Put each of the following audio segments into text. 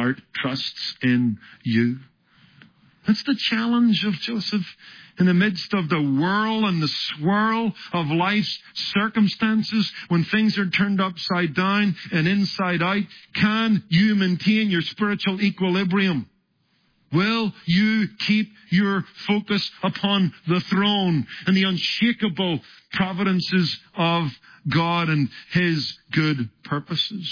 heart trusts in you. That's the challenge of Joseph. In the midst of the whirl and the swirl of life's circumstances, when things are turned upside down and inside out, can you maintain your spiritual equilibrium? Will you keep your focus upon the throne and the unshakable providences of God and His good purposes?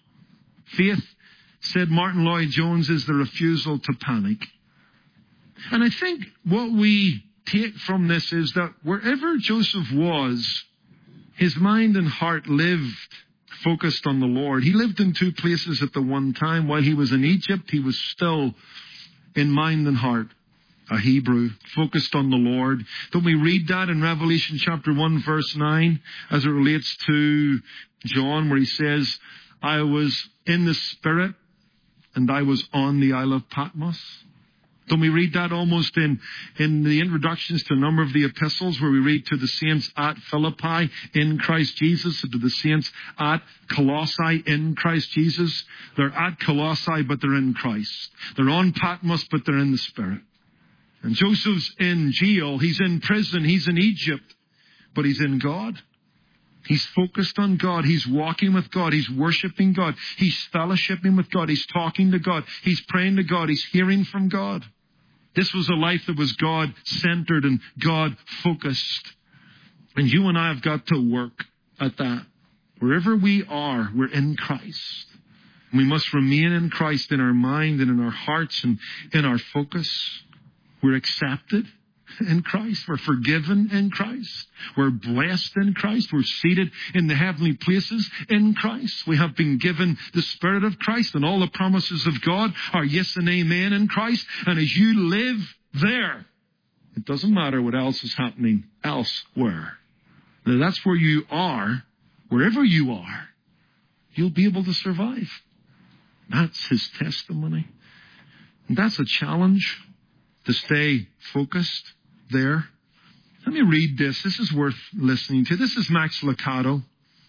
Faith, said Martin Lloyd-Jones, is the refusal to panic. And I think what we take from this is that wherever Joseph was, his mind and heart lived focused on the Lord. He lived in two places at the one time. While he was in Egypt, he was still in mind and heart a Hebrew, focused on the Lord. Don't we read that in Revelation chapter 1, verse 9, as it relates to John, where he says, I was in the Spirit and I was on the Isle of Patmos. Don't we read that almost in the introductions to a number of the epistles, where we read to the saints at Philippi in Christ Jesus, and to the saints at Colossae in Christ Jesus? They're at Colossae, but they're in Christ. They're on Patmos, but they're in the Spirit. And Joseph's in jail. He's in prison. He's in Egypt, but he's in God. He's focused on God. He's walking with God. He's worshiping God. He's fellowshipping with God. He's talking to God. He's praying to God. He's hearing from God. This was a life that was God-centered and God-focused. And you and I have got to work at that. Wherever we are, we're in Christ. We must remain in Christ in our mind and in our hearts and in our focus. We're accepted in Christ. We're forgiven in Christ. We're blessed in Christ. We're seated in the heavenly places in Christ. We have been given the Spirit of Christ, and all the promises of God are yes and amen in Christ. And as you live there, it doesn't matter what else is happening elsewhere. Now, that's where you are. Wherever you are, you'll be able to survive. That's His testimony. And that's a challenge, to stay focused there. Let me read this. This is worth listening to. This is Max Lucado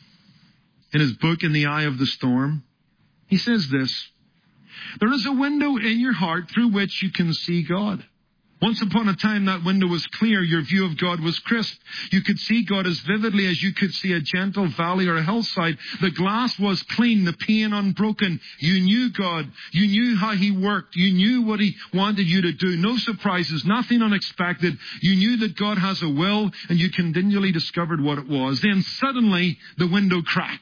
in his book, In the Eye of the Storm. He says this: there is a window in your heart through which you can see God. Once upon a time, that window was clear. Your view of God was crisp. You could see God as vividly as you could see a gentle valley or a hillside. The glass was clean, the pane unbroken. You knew God. You knew how He worked. You knew what He wanted you to do. No surprises, nothing unexpected. You knew that God has a will, and you continually discovered what it was. Then suddenly, the window cracked.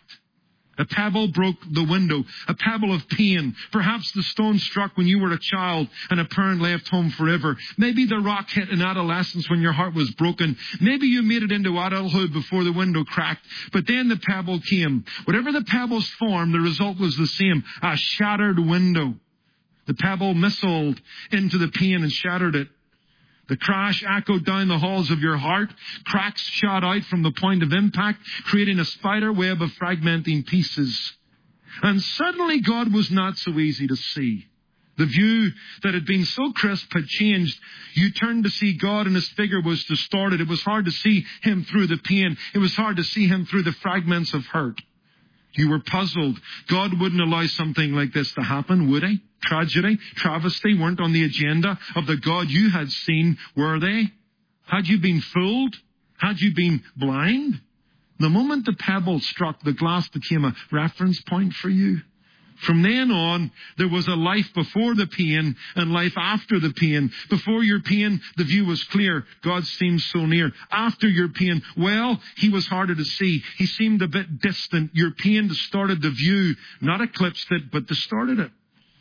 A pebble broke the window, a pebble of pain. Perhaps the stone struck when you were a child and a parent left home forever. Maybe the rock hit in adolescence when your heart was broken. Maybe you made it into adulthood before the window cracked. But then the pebble came. Whatever the pebble's form, the result was the same: a shattered window. The pebble missiled into the pane and shattered it. The crash echoed down the halls of your heart. Cracks shot out from the point of impact, creating a spider web of fragmenting pieces. And suddenly God was not so easy to see. The view that had been so crisp had changed. You turned to see God and His figure was distorted. It was hard to see Him through the pain. It was hard to see Him through the fragments of hurt. You were puzzled. God wouldn't allow something like this to happen, would He? Tragedy, travesty weren't on the agenda of the God you had seen, were they? Had you been fooled? Had you been blind? The moment the pebble struck, the glass became a reference point for you. From then on, there was a life before the pain and life after the pain. Before your pain, the view was clear. God seemed so near. After your pain, well, He was harder to see. He seemed a bit distant. Your pain distorted the view, not eclipsed it, but distorted it.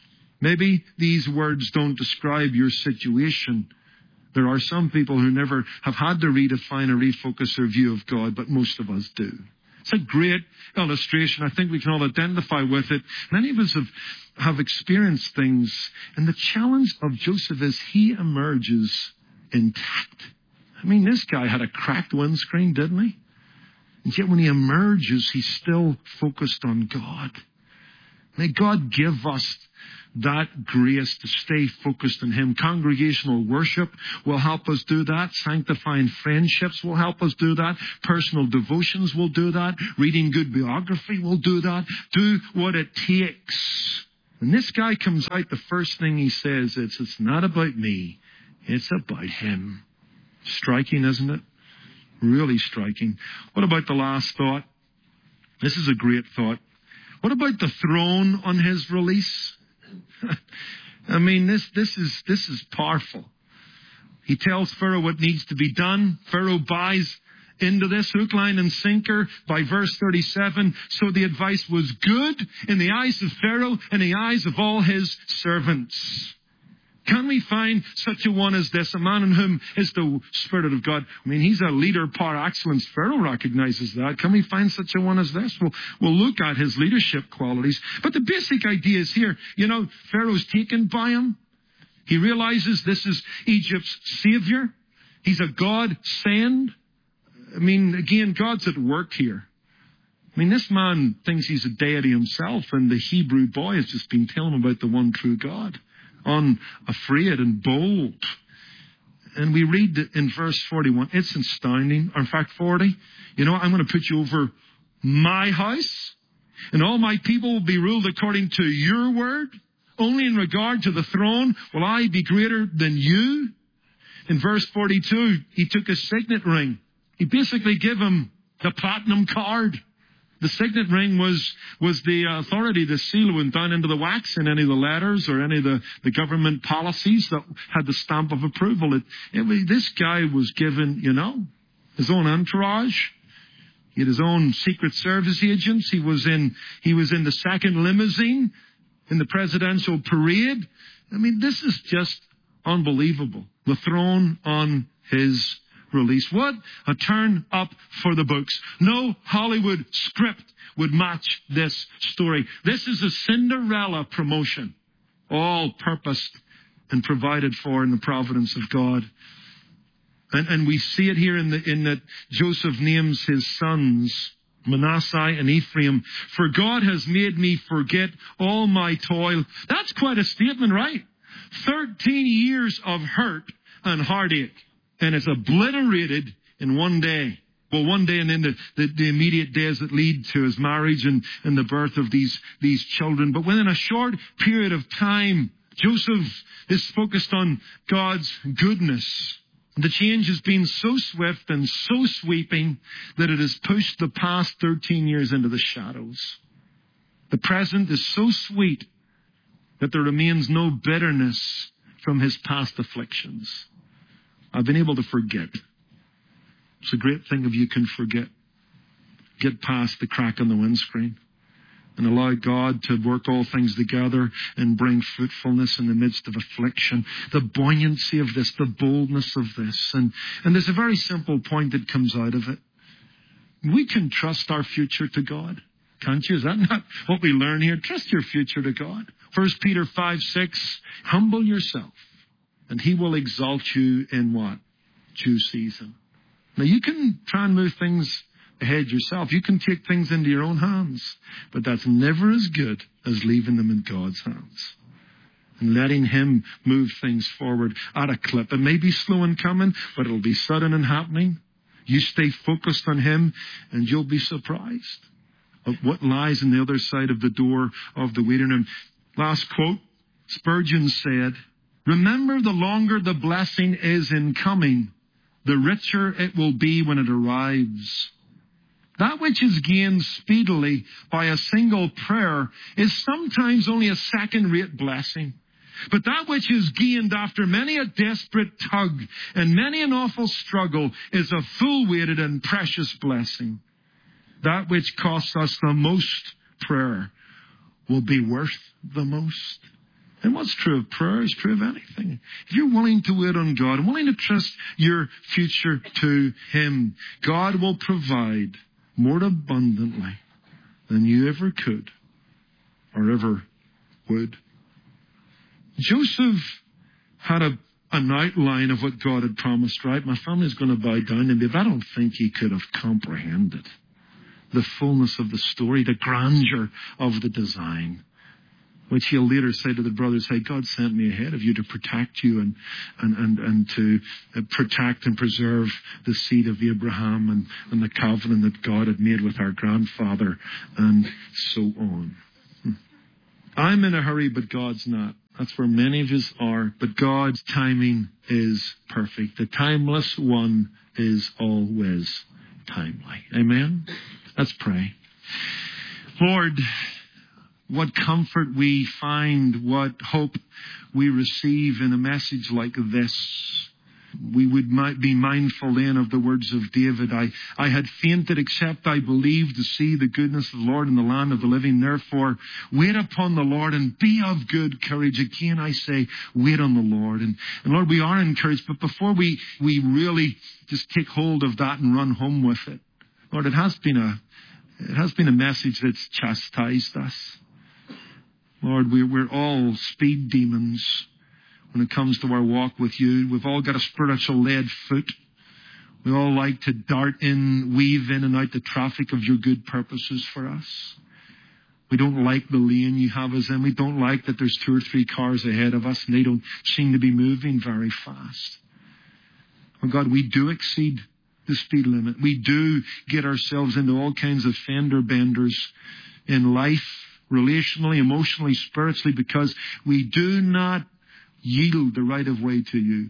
Maybe these words don't describe your situation. There are some people who never have had to redefine or refocus their view of God, but most of us do. It's a great illustration. I think we can all identify with it. Many of us have experienced things. And the challenge of Joseph is he emerges intact. I mean, this guy had a cracked windscreen, didn't he? And yet when he emerges, he's still focused on God. May God give us that grace to stay focused on Him. Congregational worship will help us do that. Sanctifying friendships will help us do that. Personal devotions will do that. Reading good biography will do that. Do what it takes When this guy comes out, the first thing he says is, it's not about me, it's about him. Striking, isn't it? Really striking. What about the last thought? This is a great thought. What about the throne on his release? I mean, this is powerful. He tells Pharaoh what needs to be done. Pharaoh buys into this, hook, line, and sinker. By verse 37, so the advice was good in the eyes of Pharaoh and the eyes of all his servants. Can we find such a one as this, a man in whom is the Spirit of God? I mean, he's a leader par excellence. Pharaoh recognizes that. Can we find such a one as this? We'll look at his leadership qualities. But the basic idea is here. You know, Pharaoh's taken by him. He realizes this is Egypt's savior. He's a God sent. I mean, again, God's at work here. I mean, this man thinks he's a deity himself, and the Hebrew boy has just been telling him about the one true God. Unafraid and bold. And we read in verse 41, it's astounding. Or in fact, 40, you know, I'm going to put you over my house, and all my people will be ruled according to your word. Only in regard to the throne will I be greater than you. In verse 42, he took a signet ring. He basically gave him the platinum card. The signet ring was the authority. The seal went down into the wax in any of the letters or any of the government policies that had the stamp of approval. This guy was given, you know, his own entourage. He had his own Secret Service agents. He was in the second limousine in the presidential parade. I mean, this is just unbelievable. The throne on his release. What a turn up for the books. No Hollywood script would match this story. This is a Cinderella promotion, all purposed and provided for in the providence of God. And we see it here in that Joseph names his sons Manasseh and Ephraim. For God has made me forget all my toil. That's quite a statement, right? 13 years of hurt and heartache. And it's obliterated in one day. Well, one day and then the immediate days that lead to his marriage and the birth of these children. But within a short period of time, Joseph is focused on God's goodness. The change has been so swift and so sweeping that it has pushed the past 13 years into the shadows. The present is so sweet that there remains no bitterness from his past afflictions. I've been able to forget. It's a great thing if you can forget. Get past the crack on the windscreen and allow God to work all things together and bring fruitfulness in the midst of affliction. The buoyancy of this, the boldness of this. And there's a very simple point that comes out of it. We can trust our future to God. Can't you? Is that not what we learn here? Trust your future to God. 1 Peter 5:6, humble yourself, and he will exalt you in what? Due season. Now you can try and move things ahead yourself. You can take things into your own hands. But that's never as good as leaving them in God's hands. And letting him move things forward at a clip. It may be slow in coming, but it'll be sudden in happening. You stay focused on him and you'll be surprised of what lies on the other side of the door of the waiting room. Last quote, Spurgeon said, remember, the longer the blessing is in coming, the richer it will be when it arrives. That which is gained speedily by a single prayer is sometimes only a second-rate blessing. But that which is gained after many a desperate tug and many an awful struggle is a full-weighted and precious blessing. That which costs us the most prayer will be worth the most. And what's true of prayer is true of anything. If you're willing to wait on God and willing to trust your future to him, God will provide more abundantly than you ever could or ever would. Joseph had an outline of what God had promised, right? My family's going to bow down to me. But I don't think he could have comprehended the fullness of the story, the grandeur of the design, which he'll later say to the brothers, hey, God sent me ahead of you to protect you and to protect and preserve the seed of Abraham and the covenant that God had made with our grandfather and so on. I'm in a hurry, but God's not. That's where many of us are. But God's timing is perfect. The timeless one is always timely. Amen? Let's pray. Lord, what comfort we find, what hope we receive in a message like this. We would be mindful then of the words of David. I had fainted, except I believed to see the goodness of the Lord in the land of the living. Therefore, wait upon the Lord and be of good courage. Again, I say, wait on the Lord. And Lord, we are encouraged. But before we really just take hold of that and run home with it, Lord, it has been a message that's chastised us. Lord, we're all speed demons when it comes to our walk with you. We've all got a spiritual lead foot. We all like to dart in, weave in and out the traffic of your good purposes for us. We don't like the lane you have us in. We don't like that there's 2 or 3 cars ahead of us and they don't seem to be moving very fast. Oh God, we do exceed the speed limit. We do get ourselves into all kinds of fender benders in life, relationally, emotionally, spiritually, because we do not yield the right of way to you.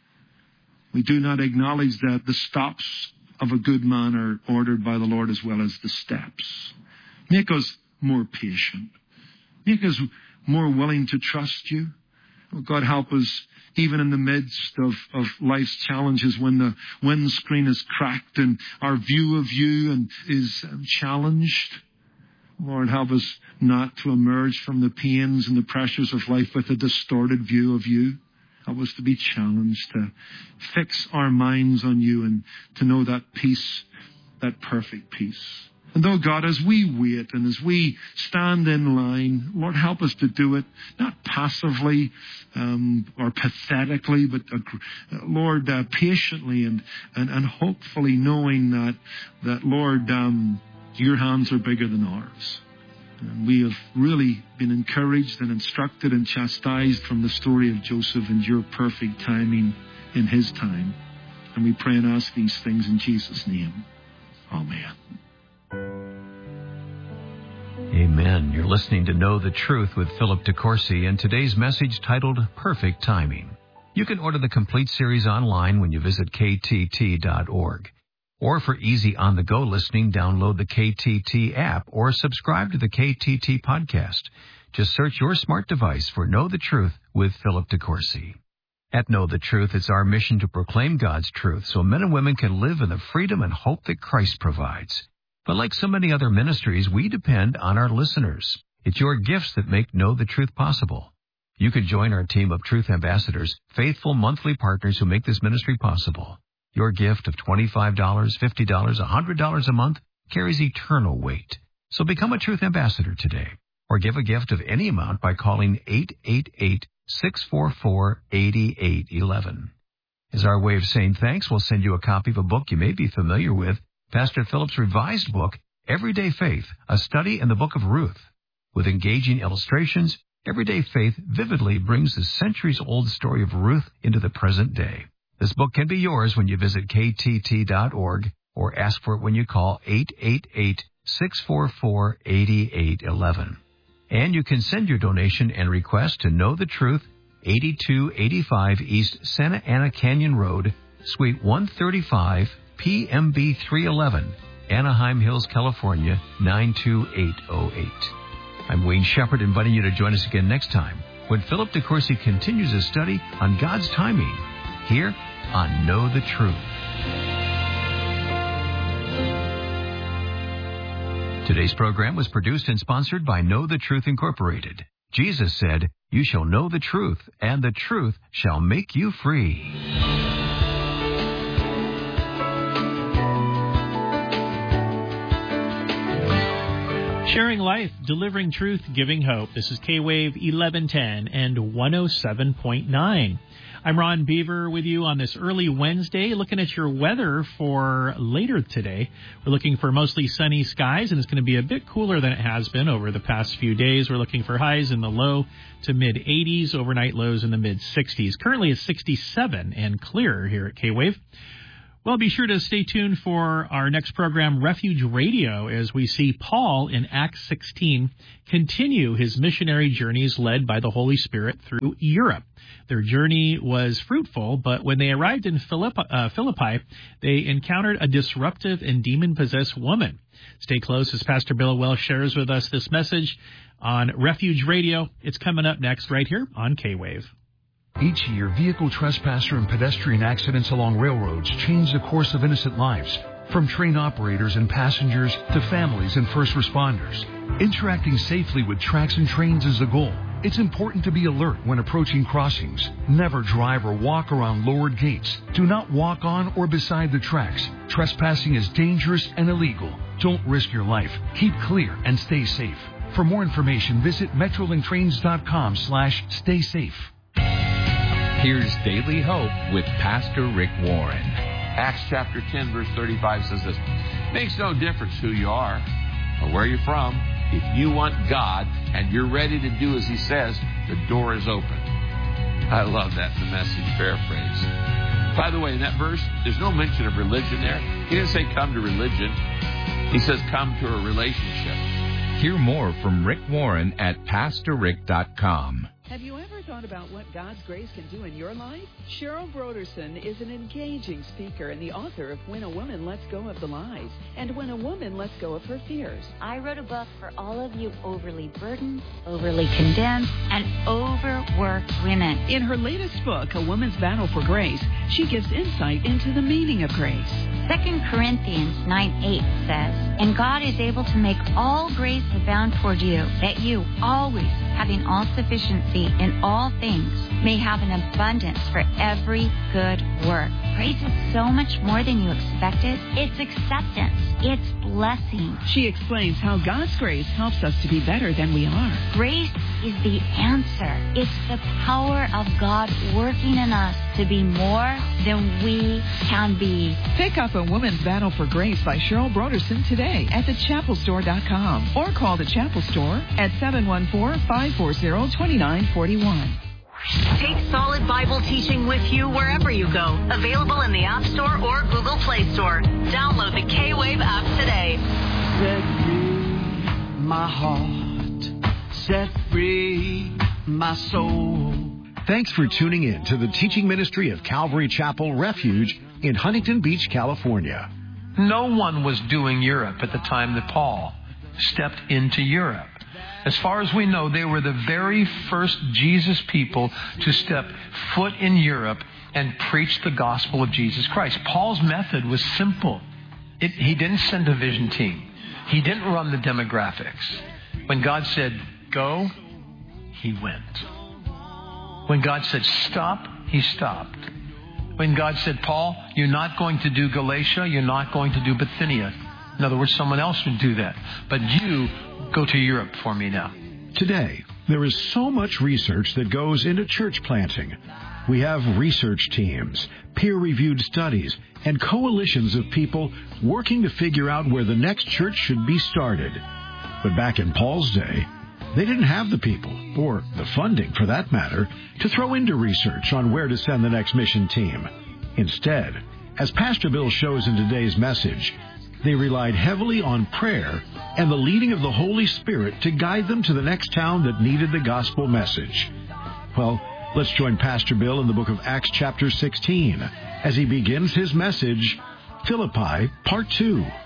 We do not acknowledge that the stops of a good man are ordered by the Lord as well as the steps. Make us more patient. Make us more willing to trust you. Oh God, help us even in the midst of life's challenges when the windscreen is cracked and our view of you is challenged. Lord, help us not to emerge from the pains and the pressures of life with a distorted view of you. Help us to be challenged, to fix our minds on you and to know that peace, that perfect peace. And though, God, as we wait and as we stand in line, Lord, help us to do it not passively or pathetically, but, Lord, patiently and hopefully knowing that Lord, your hands are bigger than ours. And we have really been encouraged and instructed and chastised from the story of Joseph and your perfect timing in his time. And we pray and ask these things in Jesus' name. Amen. Amen. You're listening to Know the Truth with Philip DeCourcy, and today's message titled Perfect Timing. You can order the complete series online when you visit ktt.org. Or for easy on-the-go listening, download the KTT app or subscribe to the KTT podcast. Just search your smart device for Know the Truth with Philip DeCourcy. At Know the Truth, it's our mission to proclaim God's truth so men and women can live in the freedom and hope that Christ provides. But like so many other ministries, we depend on our listeners. It's your gifts that make Know the Truth possible. You can join our team of Truth Ambassadors, faithful monthly partners who make this ministry possible. Your gift of $25, $50, $100 a month carries eternal weight. So become a Truth Ambassador today, or give a gift of any amount by calling 888-644-8811. As our way of saying thanks, we'll send you a copy of a book you may be familiar with, Pastor Philip's revised book, Everyday Faith, a study in the book of Ruth. With engaging illustrations, Everyday Faith vividly brings the centuries-old story of Ruth into the present day. This book can be yours when you visit ktt.org or ask for it when you call 888-644-8811. And you can send your donation and request to Know the Truth, 8285 East Santa Ana Canyon Road, Suite 135, PMB 311, Anaheim Hills, California, 92808. I'm Wayne Shepherd, inviting you to join us again next time when Philip DeCourcy continues his study on God's timing here on Know the Truth. Today's program was produced and sponsored by Know the Truth Incorporated. Jesus said, "You shall know the truth, and the truth shall make you free." Sharing life, delivering truth, giving hope. This is K-Wave 1110 and 107.9. I'm Ron Beaver with you on this early Wednesday, looking at your weather for later today. We're looking for mostly sunny skies, and it's going to be a bit cooler than it has been over the past few days. We're looking for highs in the low to mid-80s, overnight lows in the mid-60s. Currently it's 67 and clear here at K-Wave. Well, be sure to stay tuned for our next program, Refuge Radio, as we see Paul in Acts 16 continue his missionary journeys led by the Holy Spirit through Europe. Their journey was fruitful, but when they arrived in Philippi, they encountered a disruptive and demon-possessed woman. Stay close as Pastor Bill Welsh shares with us this message on Refuge Radio. It's coming up next right here on K-Wave. Each year, vehicle trespasser and pedestrian accidents along railroads change the course of innocent lives, from train operators and passengers to families and first responders. Interacting safely with tracks and trains is the goal. It's important to be alert when approaching crossings. Never drive or walk around lowered gates. Do not walk on or beside the tracks. Trespassing is dangerous and illegal. Don't risk your life. Keep clear and stay safe. For more information, visit metrolinktrains.com/stay safe. Here's Daily Hope with Pastor Rick Warren. Acts chapter 10, verse 35 says this: makes no difference who you are or where you're from. If you want God and you're ready to do as He says, the door is open. I love that in the Message paraphrase. By the way, in that verse, there's no mention of religion there. He didn't say come to religion. He says come to a relationship. Hear more from Rick Warren at PastorRick.com. Have you ever thought about what God's grace can do in your life? Cheryl Broderson is an engaging speaker and the author of When a Woman Lets Go of the Lies and When a Woman Lets Go of Her Fears. I wrote a book for all of you overly burdened, overly condemned, and overworked women. In her latest book, A Woman's Battle for Grace, she gives insight into the meaning of grace. 2 Corinthians 9:8 says, "And God is able to make all grace abound toward you, that you, always having all sufficiency in all things, may have an abundance for every good work." Grace is so much more than you expected. It's acceptance. It's blessing. She explains how God's grace helps us to be better than we are. Grace is the answer. It's the power of God working in us to be more than we can be. Pick up A Woman's Battle for Grace by Cheryl Broderson today at thechapelstore.com or call the Chapel Store at 714-540-2941. Take solid Bible teaching with you wherever you go. Available in the App Store or Google Play Store. Download the K-Wave app today. Set free my heart. Set free my soul. Thanks for tuning in to the teaching ministry of Calvary Chapel Refuge in Huntington Beach, California. No one was doing Europe at the time that Paul stepped into Europe. As far as we know, they were the very first Jesus people to step foot in Europe and preach the gospel of Jesus Christ. Paul's method was simple. He didn't send a vision team. He didn't run the demographics. When God said, go, he went. When God said, stop, he stopped. When God said, Paul, you're not going to do Galatia, you're not going to do Bithynia. In other words, someone else would do that. But you go to Europe for me now. Today, there is so much research that goes into church planting. We have research teams, peer-reviewed studies, and coalitions of people working to figure out where the next church should be started. But back in Paul's day, they didn't have the people, or the funding for that matter, to throw into research on where to send the next mission team. Instead, as Pastor Bill shows in today's message, they relied heavily on prayer and the leading of the Holy Spirit to guide them to the next town that needed the gospel message. Well, let's join Pastor Bill in the book of Acts chapter 16 as he begins his message, Philippi, Part 2.